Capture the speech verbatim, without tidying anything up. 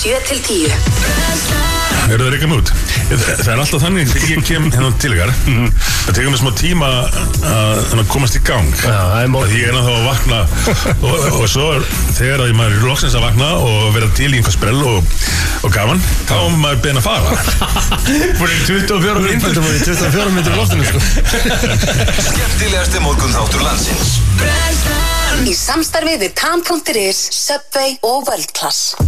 sjö til tíu. Er það reykjum út? Það er alltaf þannig þegar ég kem hérna til ykkar það tekur mér smá tíma að komast í gang. Já, það er mál. Ég er náttúrulega að vakna og, og svo þegar að maður er loksins að vakna og vera til í einhver sprell og, og gaman, þá er maður beðin að fara. Fyrir tuttugu og fjórar mínútur Fyrir tuttugu og fjórar mínútur í loftinu sko. Skemmtilegasti morgunþáttur landsins. Í samstarfi við Tam punktur is, Subway og World Class.